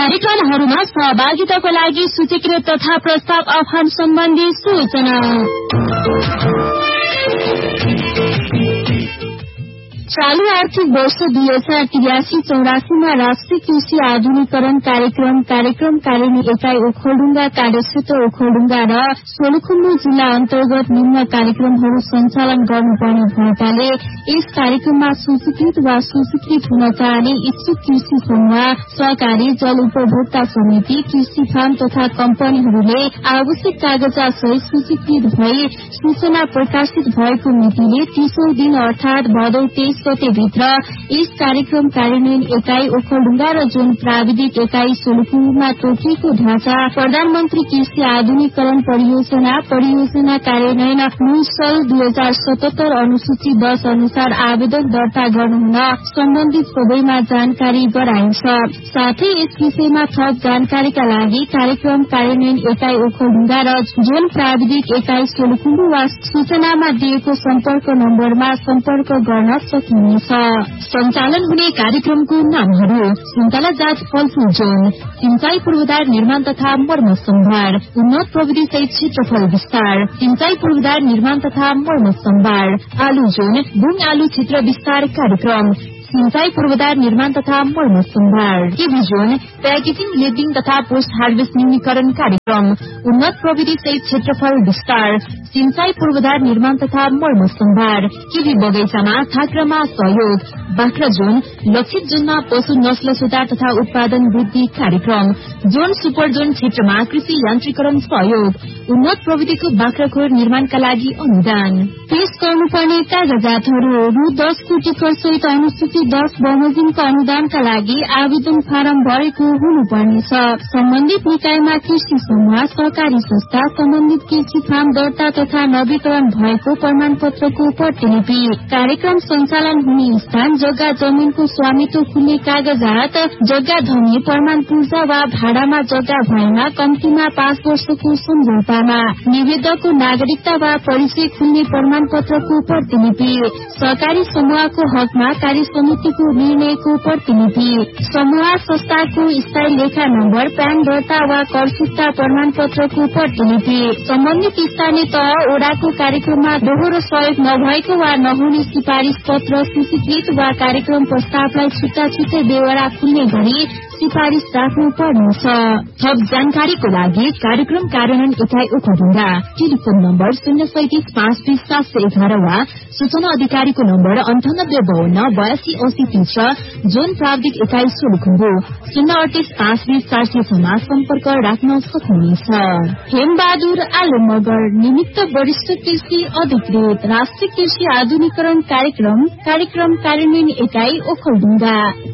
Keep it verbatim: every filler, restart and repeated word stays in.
कार्यक्रमहरूमा सहभागिताको लागि सूचीकृत तथा प्रस्ताव आह्वान सम्बन्धी सूचना। चालू आर्थिक वर्ष दुई हजार त्रियासी चौरासीमा राष्ट्रिय कृषि आधुनिकरण कार्यक्रम कार्यक्रम कारिणी एकाइ ओखलढुङ्गा कार्यक्षेत्र ओखलढुङ्गा र सोलुखुम्बु जिल्ला अन्तर्गत निम्न कार्यक्रमहरू सञ्चालन गर्नुपर्ने भएकाले यस कार्यक्रममा सूचीकृत वा सूचीकृत हुन चाहने इच्छुक कृषि समूह, सहकारी, जल उपभोक्ता समिति, कृषि फार्म तथा कम्पनीहरूले आवश्यक कागजात सहित सूचीकृत भई सूचना प्रकाशित भएको मितिले तीसौं दिन अर्थात भदौ तेइस गते भित्र यस कार्यक्रम कार्यान्वयन एकाइ ओखलढुङ्गा र जोन प्राविधिक एकाइ सोलुखुम्बुमा तोकिएको ढाँचा प्रधानमन्त्री कृषि आधुनिकरण परियोजना परियोजना कार्यान्वयन मुसल दुई हजार सतहत्तर अनुसूची दश अनुसार आवेदन दर्ता गर्नुहुन सम्बन्धित सबैमा जानकारी गराइन्छ। साथै यस विषयमा थप जानकारीका लागि कार्यक्रम कार्यान्वयन एकाइ ओखलढुङ्गा र जोन प्राविधिक एकाइ सोलुखुम्बु वा सूचनामा दिएको सम्पर्क नम्बरमा सम्पर्क गर्न सकिन्छ। सञ्चालन हुने कार्यक्रमको नामहरू: सुन्तला जात फलफूल जोन, सिंचाई पूर्वाधार निर्माण तथा मर्म सम्भार, उन्नत प्रविधि सहित क्षेत्रफल विस्तार, सिंचाई पूर्वाधार निर्माण तथा मर्म सम्भार, आलु जोन, बुङ आलु क्षेत्र विस्तार कार्यक्रम, सिंचाई पूर्वाधार निर्माण तथा मर्म सम्भार, केबी जोन, प्याकेजिङ, लेबलिङ तथा पोस्ट हार्वेस्ट न्यूनीकरण कार्यक्रम, उन्नत प्रविधि सहित क्षेत्रफल विस्तार, सिंचाई पूर्वाधार निर्माण तथा मर्म सम्भार, केबी बगैँचामा थाक्रामा सहयोग, बाख्रा जोन, लक्षित जोनमा पशु नस्ल सुधार तथा उत्पादन वृद्धि कार्यक्रम, जोन सुपर जोन क्षेत्रमा कृषि यान्त्रिकरण सहयोग, उन्नत प्रविधिको बाख्राखोर निर्माणका लागि अनुदान। पेश गर्नुपर्ने कागजातहरू: रु दस कोटी खर्चसहित अनुसूची दश बमोजिमको अनुदानका लागि आवेदन फारम भरेको हुनुपर्नेछ। सम्बन्धित निकायमा कृषि समूह, सहकारी संस्था, सम्बन्धित कृषि फार्म दर्ता तथा नवीकरण भएको प्रमाण पत्रको प्रतिलिपि, कार्यक्रम सञ्चालन हुने स्थान, जग्गा जमिनको स्वामित्व खुल्ने कागजात, जग्गा धनी प्रमाण पूर्जा वा भाडामा जग्गा भएमा कम्तीमा पाँच वर्षको सम्झौतामा, निवेदकको नागरिकता वा परिचय खुल्ने प्रमाण पत्रको प्रतिलिपि, सहकारी समूहको हकमा कार्य समितिको निर्णयको प्रतिलिपि, समूह संस्थाको स्थायी लेखा नम्बर, प्यान दर्ता वा कर फिर्ता प्रमाण पत्रको प्रतिलिपि, सम्बन्धित स्थानीय तह ओडाको कार्यक्रममा दोहोरो सहयोग नभएको वा नहुने सिफारिश पत्र सूचीकृत वा कार्यक्रम प्रस्तावलाई छुट्टा छुट्टै बेहोरा खुल्ने गरी सिफारिश राख्नु पर्नेछ। थप जानकारीको लागि कार्यक्रम कार्यान्वयन एकाइ ओखलढुङ्गा, टेलिफोन नम्बर शून्य सैतिस पाँच बीस सात सय एघार वा सूचना अधिकारीको नम्बर अन्ठानब्बे बाहन्न बयासी असी तीस, जोन प्राविधिक एकाइ सोलुखुम्बु शून्य अडतिस पाँच बीस चार सय छमा सम्पर्क राख्न सक्नुहुनेछ। हेमबहादुर आलम मगर, निमित्त वरिष्ठ कृषि अधिकृत, राष्ट्रिय कृषि आधुनिकरण कार्यक्रम कार्यक्रम कार्यान्वयन एकाइ ओखलढुङ्गा।